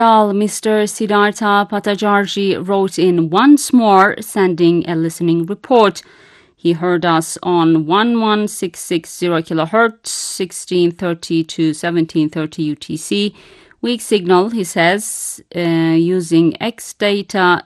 Well, Mr. Siddhartha Bhattacharjee wrote in once more, sending a listening report. He heard us on 11660 kHz, 1630 to 1730 UTC. Weak signal, he says, using X-Data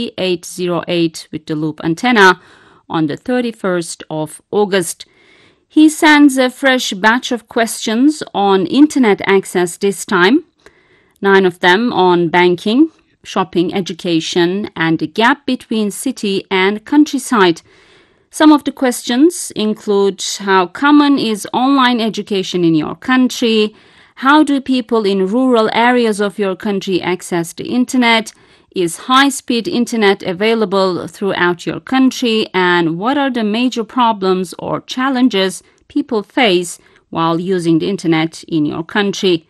D808 with the loop antenna on the 31st of August. He sends a fresh batch of questions on internet access this time. 9 of them on banking, shopping, education, and the gap between city and countryside. Some of the questions include: how common is online education in your country? How do people in rural areas of your country access the internet? Is high-speed internet available throughout your country? And what are the major problems or challenges people face while using the internet in your country?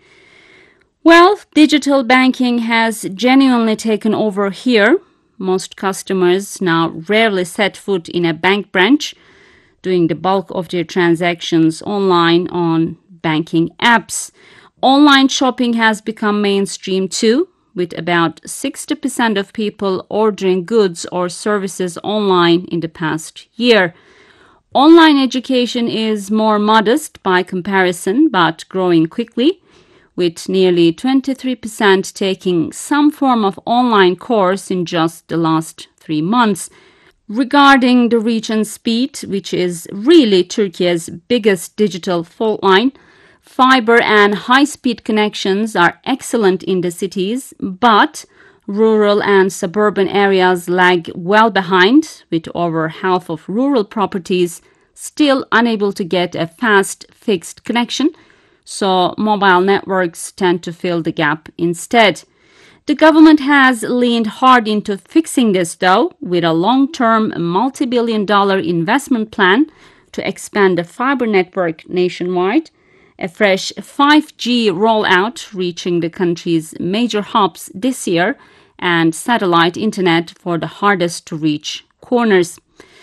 Well, digital banking has genuinely taken over here. Most customers now rarely set foot in a bank branch, doing the bulk of their transactions online on banking apps. Online shopping has become mainstream too, with about 60% of people ordering goods or services online in the past year. Online education is more modest by comparison, but growing quickly, with nearly 23% taking some form of online course in just the last 3 months. Regarding the reach and speed, which is really Turkey's biggest digital fault line, fiber and high-speed connections are excellent in the cities, but rural and suburban areas lag well behind, with over half of rural properties still unable to get a fast fixed connection. So mobile networks tend to fill the gap instead. The government has leaned hard into fixing this, though, with a long-term multi-billion-dollar investment plan to expand the fiber network nationwide, a fresh 5G rollout reaching the country's major hubs this year, and satellite internet for the hardest-to-reach corners.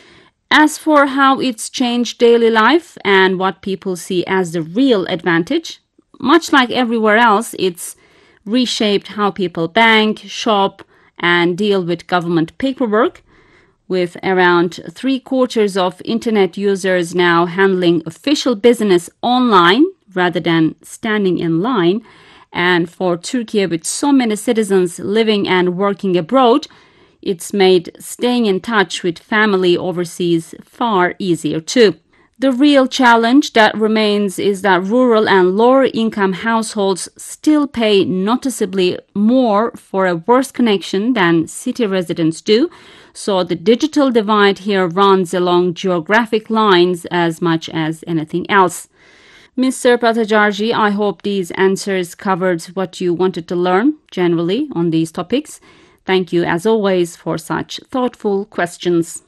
As for how it's changed daily life and what people see as the real advantage, much like everywhere else, it's reshaped how people bank, shop, and deal with government paperwork, with around 3/4 of internet users now handling official business online rather than standing in line. And for Turkey, with so many citizens living and working abroad, it's made staying in touch with family overseas far easier too. The real challenge that remains is that rural and lower income households still pay noticeably more for a worse connection than city residents do. So the digital divide here runs along geographic lines as much as anything else. Mr. Bhattacharjee, I hope these answers covered what you wanted to learn generally on these topics. Thank you, as always, for such thoughtful questions.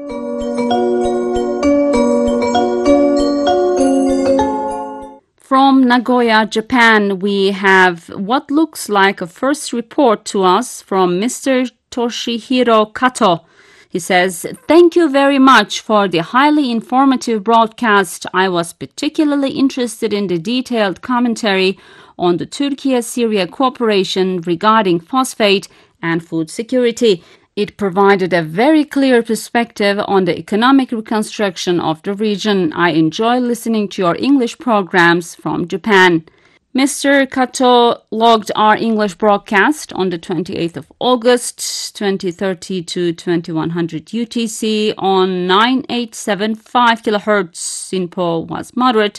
From Nagoya, Japan, we have what looks like a first report to us from Mr. Toshihiro Kato. He says, "Thank you very much for the highly informative broadcast. I was particularly interested in the detailed commentary on the Turkey-Syria cooperation regarding phosphate and food security. It provided a very clear perspective on the economic reconstruction of the region. I enjoy listening to your English programs from Japan." Mr. Kato logged our English broadcast on the 28th of August, 2030 to 2100 UTC on 9875 kHz. SINPO was moderate,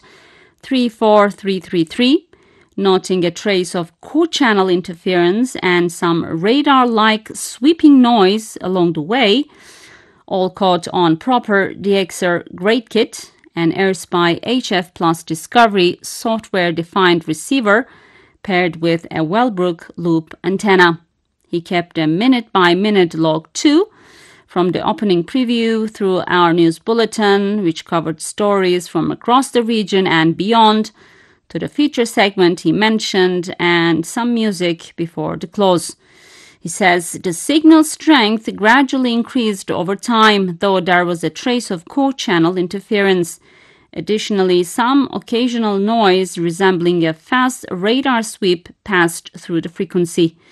34333. Noting a trace of co-channel interference and some radar-like sweeping noise along the way, all caught on proper DXR Great Kit, an AirSpy HF Plus Discovery software-defined receiver paired with a Wellbrook loop antenna. He kept a minute-by-minute log too, from the opening preview through our news bulletin, which covered stories from across the region and beyond, to the feature segment he mentioned, and some music before the close. He says the signal strength gradually increased over time, though there was a trace of co-channel interference. Additionally, some occasional noise resembling a fast radar sweep passed through the frequency.